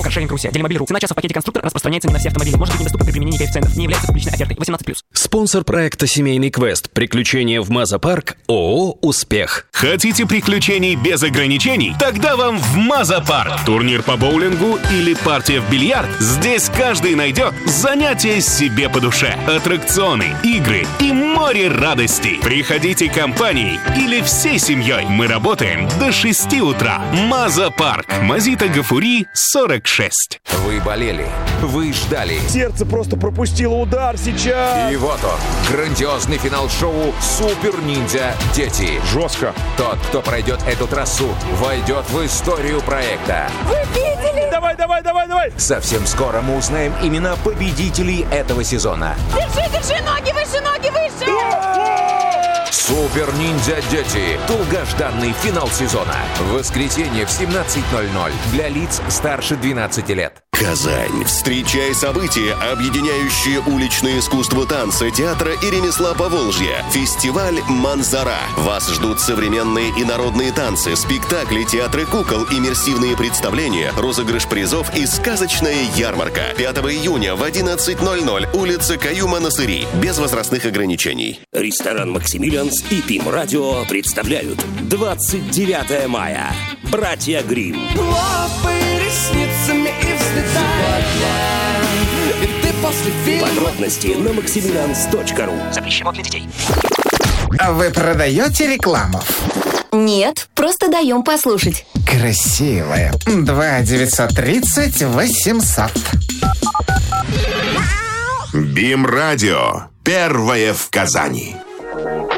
Каршеринг Руси. Делимобиль.ру. Цена часа в пакете конструктор распространяется не на все автомобили. Может быть недоступна при применении коэффициентов. Не является публичной офертой. 18+. Спонсор проекта «Семейный квест. Приключения в Маза-парк» ООО «Успех». Хотите приключений без ограничений? Тогда вам в Маза-парк. Турнир по боулингу или партия в бильярд? Здесь каждый найдет занятие себе по душе. Аттракционы, игры и море радостей. Приходите компанией или всей семьей. Мы работаем до 6 утра. Маза-парк. Мазита Гафури, 46. Вы болели. Вы ждали. Сердце просто пропустило удар сейчас. И вот он. Грандиозный финал шоу «Супер Ниндзя Дети». Жестко. Тот, кто пройдет эту трассу, войдет в историю проекта. Вы видели? Давай. Совсем скоро мы узнаем имена победителей этого сезона. Держи, ноги выше! «Супер Ниндзя Дети». Долгожданный финал сезона. В воскресенье в 17:00 для лиц старше 12 лет. Казань. Встречай события, объединяющие уличное искусство танца, театра и ремесла Поволжья. Фестиваль «Манзара». Вас ждут современные и народные танцы, спектакли, театры кукол, иммерсивные представления, розыгрыш призов и сказочная ярмарка. 5 июня в 11:00. Улица Каюма-Насыри. Без возрастных ограничений. Ресторан «Максимилианс» и ПИМ Радио представляют 29 мая. Братья Гримм. Подробности на maximilians.ru. Запрещено для детей. А вы продаете рекламу? Нет, просто даем послушать. Красивая. 2-930-800. БИМ Радио. Первое в Казани.